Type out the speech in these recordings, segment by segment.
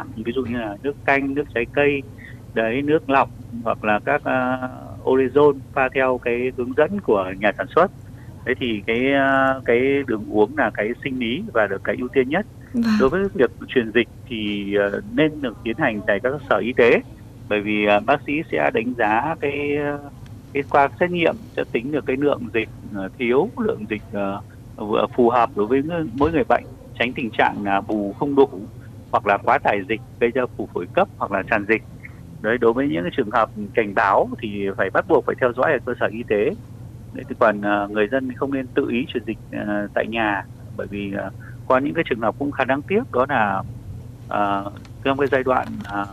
dạng, ví dụ như là nước canh, nước trái cây, đấy, nước lọc hoặc là các orezon pha theo cái hướng dẫn của nhà sản xuất. Thế thì cái đường uống là cái sinh lý và được cái ưu tiên nhất. Vâng. Đối với việc truyền dịch thì nên được tiến hành tại các sở y tế, bởi vì bác sĩ sẽ đánh giá cái qua xét nghiệm sẽ tính được cái lượng dịch thiếu, lượng dịch vừa phù hợp đối với mỗi người bệnh, tránh tình trạng là bù không đủ hoặc là quá tải dịch gây ra phù phổi cấp hoặc là tràn dịch. Đấy, đối với những cái trường hợp cảnh báo thì phải bắt buộc phải theo dõi ở cơ sở y tế. Đấy, thì còn người dân không nên tự ý truyền dịch tại nhà, bởi vì có những cái trường hợp cũng khá đáng tiếc, đó là trong cái giai đoạn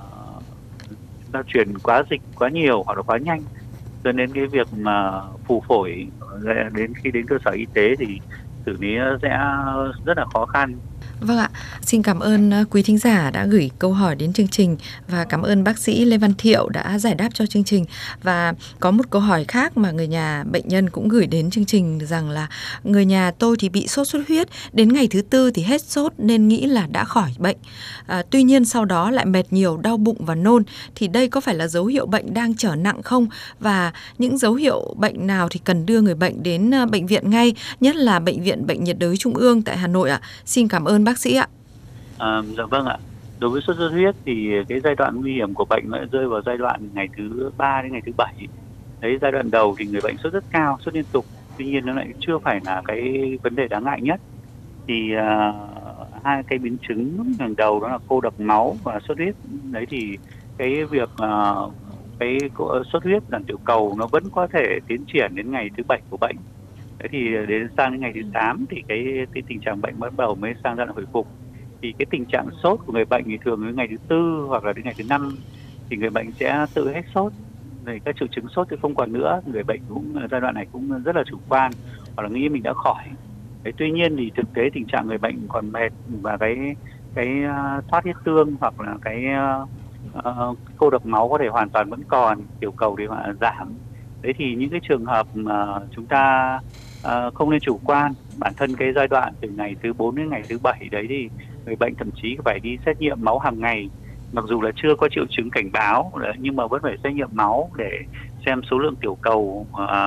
chúng ta truyền quá dịch quá nhiều hoặc là quá nhanh, cho nên cái việc mà phù phổi đến khi đến cơ sở y tế thì xử lý sẽ rất là khó khăn. Vâng ạ, xin cảm ơn quý thính giả đã gửi câu hỏi đến chương trình và cảm ơn bác sĩ Lê Văn Thiệu đã giải đáp cho chương trình. Và có một câu hỏi khác mà người nhà bệnh nhân cũng gửi đến chương trình rằng là người nhà tôi thì bị sốt xuất huyết, đến ngày thứ 4 thì hết sốt nên nghĩ là đã khỏi bệnh. Tuy nhiên sau đó lại mệt nhiều, đau bụng và nôn, thì đây có phải là dấu hiệu bệnh đang trở nặng không? Và những dấu hiệu bệnh nào thì cần đưa người bệnh đến bệnh viện ngay, nhất là Bệnh viện Bệnh nhiệt đới Trung ương tại Hà Nội ạ? Xin cảm ơn bác sĩ ạ. Dạ vâng ạ. Đối với sốt xuất huyết thì cái giai đoạn nguy hiểm của bệnh nó rơi vào giai đoạn ngày thứ 3 đến ngày thứ 7. Đấy, giai đoạn đầu thì người bệnh sốt rất cao, sốt liên tục. Tuy nhiên nó lại chưa phải là cái vấn đề đáng ngại nhất. Thì hai cái biến chứng hàng đầu đó là cô độc máu và sốt huyết. Đấy thì cái việc sốt huyết giảm tiểu cầu nó vẫn có thể tiến triển đến ngày thứ 7 của bệnh. Thế thì đến sang đến ngày thứ 8 thì cái tình trạng bệnh bắt đầu mới sang giai đoạn hồi phục. Thì cái tình trạng sốt của người bệnh thì thường đến ngày thứ 4 hoặc là đến ngày thứ 5 thì người bệnh sẽ tự hết sốt. Thì các triệu chứng sốt thì không còn nữa, người bệnh cũng ở giai đoạn này cũng rất là chủ quan hoặc là nghĩ mình đã khỏi. Đấy, tuy nhiên thì thực tế tình trạng người bệnh còn mệt và thoát huyết tương hoặc là cô độc máu có thể hoàn toàn vẫn còn, tiểu cầu thì giảm. Đấy thì những cái trường hợp mà chúng ta không nên chủ quan. Bản thân cái giai đoạn từ ngày thứ 4 đến ngày thứ 7 đấy thì người bệnh thậm chí phải đi xét nghiệm máu hàng ngày, mặc dù là chưa có triệu chứng cảnh báo nhưng mà vẫn phải xét nghiệm máu để xem số lượng tiểu cầu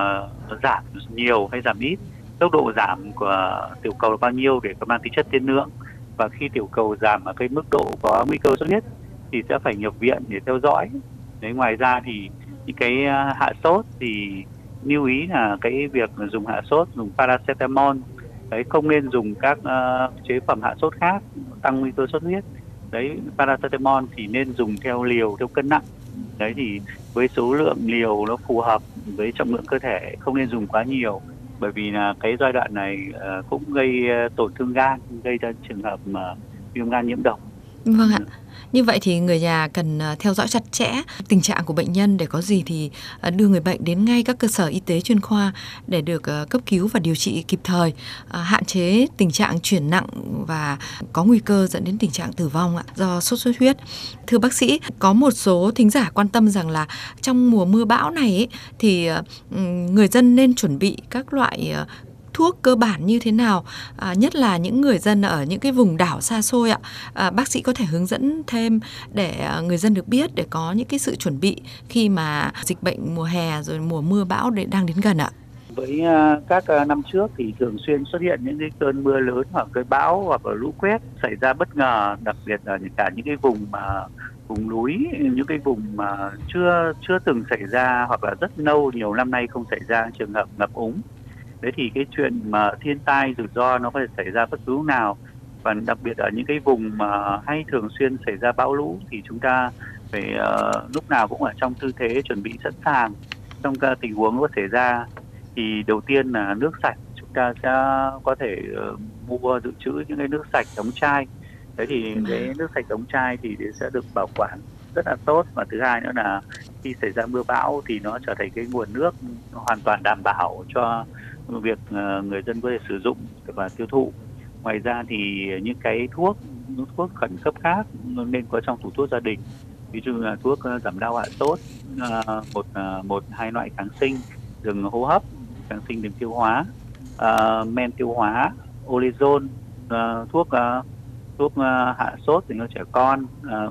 giảm nhiều hay giảm ít, tốc độ giảm của tiểu cầu là bao nhiêu để có mang tính chất tiên lượng. Và khi tiểu cầu giảm ở cái mức độ có nguy cơ xuất huyết thì sẽ phải nhập viện để theo dõi. Đấy, ngoài ra thì những cái hạ sốt thì lưu ý là cái việc dùng hạ sốt dùng paracetamol, đấy, không nên dùng các chế phẩm hạ sốt khác tăng nguy cơ xuất huyết. Đấy, paracetamol thì nên dùng theo liều, theo cân nặng. Đấy thì với số lượng liều nó phù hợp với trọng lượng cơ thể, không nên dùng quá nhiều, bởi vì là cái giai đoạn này cũng gây tổn thương gan, gây ra trường hợp mà viêm gan nhiễm độc. Vâng ạ. Như vậy thì người nhà cần theo dõi chặt chẽ tình trạng của bệnh nhân, để có gì thì đưa người bệnh đến ngay các cơ sở y tế chuyên khoa để được cấp cứu và điều trị kịp thời, hạn chế tình trạng chuyển nặng và có nguy cơ dẫn đến tình trạng tử vong do sốt xuất huyết. Thưa bác sĩ, có một số thính giả quan tâm rằng là trong mùa mưa bão này thì người dân nên chuẩn bị các loại thuốc cơ bản như thế nào, nhất là những người dân ở những cái vùng đảo xa xôi ạ. Bác sĩ có thể hướng dẫn thêm để người dân được biết, để có những cái sự chuẩn bị khi mà dịch bệnh mùa hè rồi mùa mưa bão đang đến gần ạ. Với các năm trước thì thường xuyên xuất hiện những cái cơn mưa lớn hoặc cơn bão hoặc là lũ quét xảy ra bất ngờ, đặc biệt là cả những cái vùng vùng núi, những cái vùng mà chưa từng xảy ra hoặc là rất lâu nhiều năm nay không xảy ra trường hợp ngập úng. Đấy thì cái chuyện mà thiên tai rủi ro nó có thể xảy ra bất cứ lúc nào, và đặc biệt ở những cái vùng mà hay thường xuyên xảy ra bão lũ thì chúng ta phải lúc nào cũng ở trong tư thế chuẩn bị sẵn sàng trong các tình huống có xảy ra. Thì đầu tiên là nước sạch, chúng ta sẽ có thể mua dự trữ những cái nước sạch đóng chai. Đấy thì cái nước sạch đóng chai thì sẽ được bảo quản rất là tốt, và thứ hai nữa là khi xảy ra mưa bão thì nó trở thành cái nguồn nước hoàn toàn đảm bảo cho việc người dân có thể sử dụng và tiêu thụ. Ngoài ra thì những cái thuốc khẩn cấp khác nên có trong tủ thuốc gia đình, ví dụ là thuốc giảm đau hạ sốt, hai loại kháng sinh đường hô hấp, kháng sinh đường tiêu hóa, men tiêu hóa, orezon, thuốc hạ sốt dành cho trẻ con,